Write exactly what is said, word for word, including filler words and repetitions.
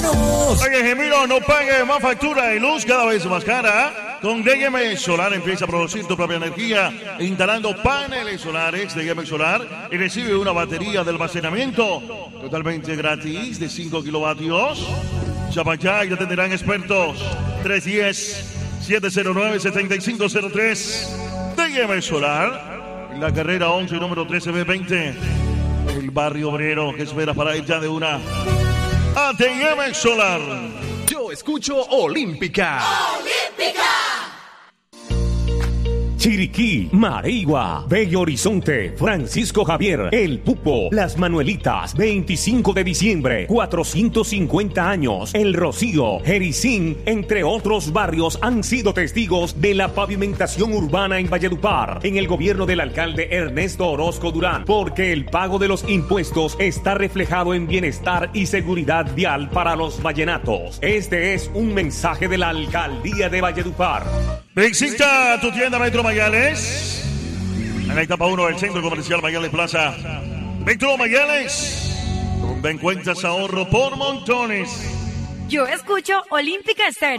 manos. Oye, Gemino, no pague más factura de luz cada vez más cara. Con D M Solar empieza a producir tu propia energía instalando paneles solares de D M Solar y recibe una batería de almacenamiento totalmente gratis de cinco kilovatios. Llama ya y te atenderán expertos. tres uno cero, siete cero nueve, siete cinco cero tres. D M Solar, en la carrera once, número trece B veinte. El barrio obrero que espera para ir ya de una a D M Solar. Yo escucho Olímpica. ¡Olímpica! Chiriquí, Mareigua, Bello Horizonte, Francisco Javier, El Pupo, Las Manuelitas, veinticinco de diciembre, cuatrocientos cincuenta años, El Rocío, Jericín, entre otros barrios han sido testigos de la pavimentación urbana en Valledupar, en el gobierno del alcalde Ernesto Orozco Durán, porque el pago de los impuestos está reflejado en bienestar y seguridad vial para los vallenatos. Este es un mensaje de la alcaldía de Valledupar. Visita tu tienda Metro Mayales en la etapa uno del Centro Comercial Mayales Plaza. Metro Mayales, donde encuentras ahorro por montones. Yo escucho Olímpica Estéreo.